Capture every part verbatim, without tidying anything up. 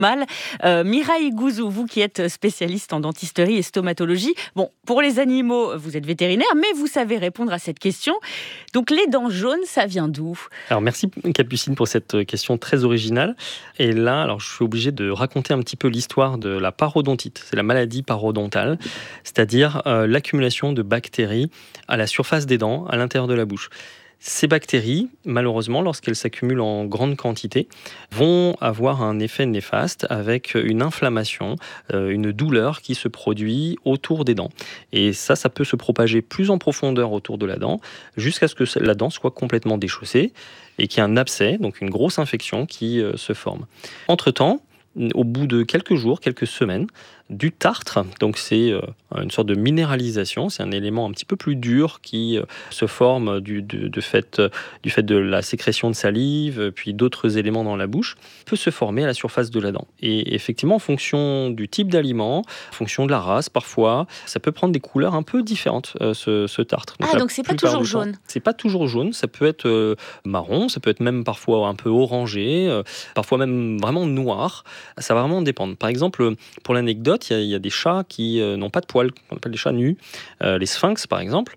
mal. Euh, Mireille Gouzou, vous qui êtes spécialiste en dentisterie et stomatologie, bon, pour les animaux, vous êtes vétérinaire, mais vous savez répondre à cette question. Donc les dents jaunes, ça vient d'où ? Alors merci Capucine pour cette question très originale. Et là, alors, je suis obligé de raconter un petit peu l'histoire de la parodontite. C'est la maladie parodontale, c'est-à-dire euh, l'accumulation de bactéries à la surface des dents, à l'intérieur de la bouche. Ces bactéries, malheureusement, lorsqu'elles s'accumulent en grande quantité, vont avoir un effet néfaste avec une inflammation, euh, une douleur qui se produit autour des dents. Et ça, ça peut se propager plus en profondeur autour de la dent, jusqu'à ce que la dent soit complètement déchaussée et qu'il y ait un abcès, donc une grosse infection qui euh, se forme. Entre-temps, au bout de quelques jours, quelques semaines, du tartre, donc c'est euh, une sorte de minéralisation, c'est un élément un petit peu plus dur qui euh, se forme du, du, de fait, euh, du fait de la sécrétion de salive, puis d'autres éléments dans la bouche, peut se former à la surface de la dent. Et effectivement, en fonction du type d'aliment, en fonction de la race, parfois, ça peut prendre des couleurs un peu différentes, euh, ce, ce tartre. Donc, ah, donc c'est pas toujours jaune. C'est pas toujours jaune, ça peut être euh, marron, ça peut être même parfois un peu orangé, euh, parfois même vraiment noir. Ça va vraiment dépendre. Par exemple, pour l'anecdote, il y, a, il y a des chats qui euh, n'ont pas de poils, qu'on appelle des chats nus, euh, les sphinx par exemple,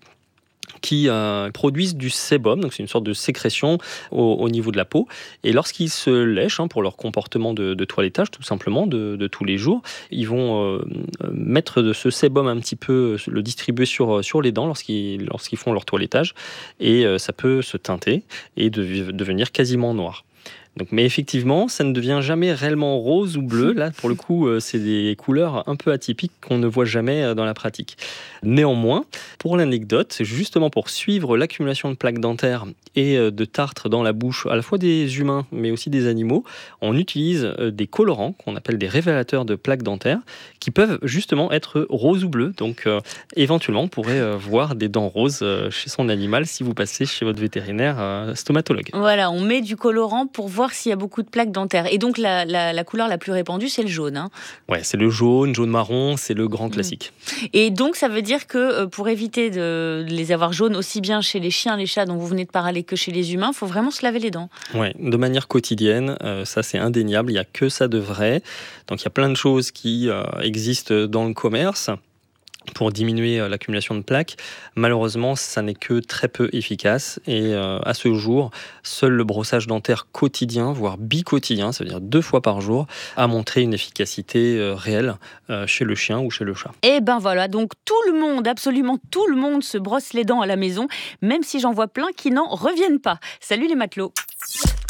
qui euh, produisent du sébum, donc c'est une sorte de sécrétion au, au niveau de la peau. Et lorsqu'ils se lèchent, hein, pour leur comportement de, de toilettage, tout simplement, de, de tous les jours, ils vont euh, mettre de ce sébum un petit peu, le distribuer sur, sur les dents lorsqu'ils, lorsqu'ils font leur toilettage. Et euh, ça peut se teinter et de, devenir quasiment noir. Donc, mais effectivement, ça ne devient jamais réellement rose ou bleu. Là, pour le coup, euh, c'est des couleurs un peu atypiques qu'on ne voit jamais euh, dans la pratique. Néanmoins, pour l'anecdote, justement pour suivre l'accumulation de plaques dentaires et euh, de tartre dans la bouche, à la fois des humains, mais aussi des animaux, on utilise euh, des colorants qu'on appelle des révélateurs de plaques dentaires qui peuvent justement être roses ou bleues. Donc, euh, éventuellement, on pourrait euh, voir des dents roses euh, chez son animal si vous passez chez votre vétérinaire euh, stomatologue. Voilà, on met du colorant pour voir s'il y a beaucoup de plaques dentaires. Et donc, la, la, la couleur la plus répandue, c'est le jaune. Hein. Ouais, c'est le jaune, jaune-marron, c'est le grand classique. Mmh. Et donc, ça veut dire que pour éviter de les avoir jaunes aussi bien chez les chiens, les chats dont vous venez de parler que chez les humains, il faut vraiment se laver les dents. Ouais, de manière quotidienne, euh, ça c'est indéniable, il n'y a que ça de vrai. Donc il y a plein de choses qui euh, existent dans le commerce pour diminuer l'accumulation de plaques. Malheureusement, ça n'est que très peu efficace. Et euh, à ce jour, seul le brossage dentaire quotidien, voire bi-quotidien, ça veut dire deux fois par jour, a montré une efficacité euh, réelle euh, chez le chien ou chez le chat. Et ben voilà, donc tout le monde, absolument tout le monde se brosse les dents à la maison, même si j'en vois plein qui n'en reviennent pas. Salut les matelots.